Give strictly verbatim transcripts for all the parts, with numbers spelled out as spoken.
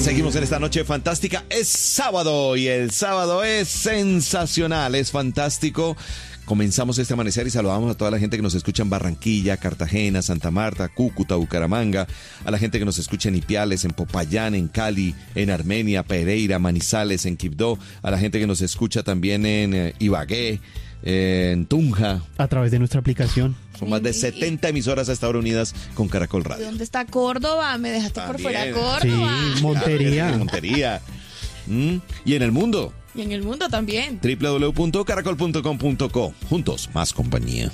Seguimos en esta noche fantástica. Es sábado y el sábado es sensacional, es fantástico. Comenzamos este amanecer y saludamos a toda la gente que nos escucha en Barranquilla, Cartagena, Santa Marta, Cúcuta, Bucaramanga, a la gente que nos escucha en Ipiales, en Popayán, en Cali, en Armenia, Pereira, Manizales, en Quibdó, a la gente que nos escucha también en eh, Ibagué, eh, en Tunja. A través de nuestra aplicación. Son más de setenta emisoras hasta ahora unidas con Caracol Radio. ¿Dónde está Córdoba? Me dejaste También. por fuera Córdoba. Sí, Montería. Claro, Montería. Mm, Y en el mundo. Y en el mundo también. doble u doble u doble u punto caracol punto com punto co. Juntos, más compañía.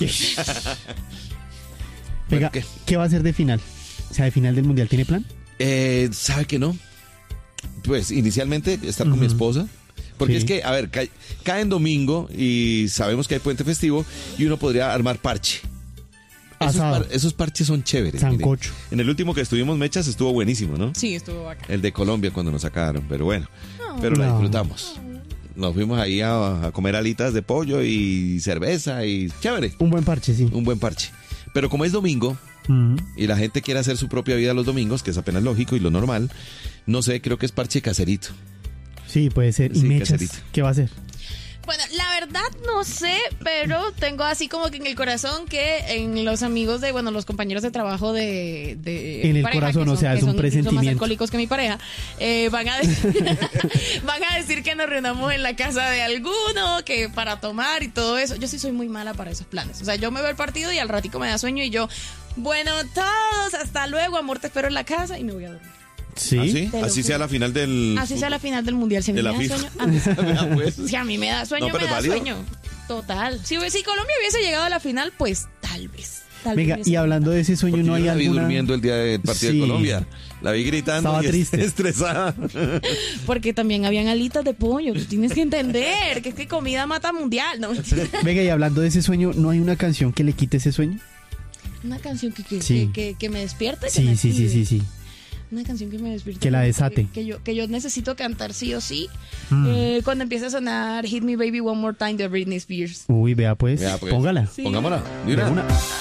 Venga, ¿qué? ¿qué va a ser de final? O sea, ¿de final del Mundial tiene plan? Eh, ¿Sabe que no? Pues inicialmente estar con mi Ujú. esposa. Porque Sí. es que, a ver, cae, cae en domingo y sabemos que hay puente festivo y uno podría armar parche. Esos, Asado. par- esos parches son chéveres. Sancocho. mire. En el último que estuvimos mechas estuvo buenísimo, ¿no? Sí, estuvo bacán. El de Colombia cuando nos sacaron, pero bueno, pero la No. disfrutamos. Nos fuimos ahí a, a comer alitas de pollo y cerveza y chévere, Un buen parche, sí. un buen parche. Pero como es domingo Ujú. y la gente quiere hacer su propia vida los domingos, que es apenas lógico y lo normal, no sé, creo que es parche caserito. Sí, puede ser. ¿Y Sí, mechas? caserito. ¿Qué va a hacer? Bueno, la verdad no sé, pero tengo así como que en el corazón que en los amigos de, bueno, los compañeros de trabajo de, de En el pareja, corazón, que o son- sea, que es un son incluso más presentimiento. alcohólicos que mi pareja, eh, van a van a decir que nos reunamos en la casa de alguno, que para tomar y todo eso. Yo sí soy muy mala para esos planes. O sea, yo me veo el partido y al ratico me da sueño y yo, bueno, todos, hasta luego, amor, te espero en la casa y me voy a dormir. Sí. ¿Ah, sí? Te lo Así juro. sea la final del... Así sea la final del mundial, si a mí de me la da FIFA. sueño, a mí, Vea, pues. si a mí me da sueño, No, pero me da es válido. sueño. Total. Si, si Colombia hubiese llegado a la final, pues tal vez. Tal Venga, vez y hubiese- hablando de ese sueño, Porque ¿no yo hay la vi alguna...? durmiendo el día del partido Sí. de Colombia. La vi gritando Estaba y triste. estresada. Porque también habían alitas de pollo. Tú tienes que entender que es que comida mata mundial. No, mentira. Venga, y hablando de ese sueño, ¿no hay una canción que le quite ese sueño? Una canción que, que, Sí. que, que, que me despierte. Que Sí, me sí, sí, active. sí, sí. Una canción que me despierte. Que la desate. Que, que yo, que yo necesito cantar sí o sí. Mm. Eh, cuando empiece a sonar Hit Me Baby One More Time de Britney Spears. Uy, vea pues, Vea, pues. póngala. Sí. Pongámosla. De Mira. una.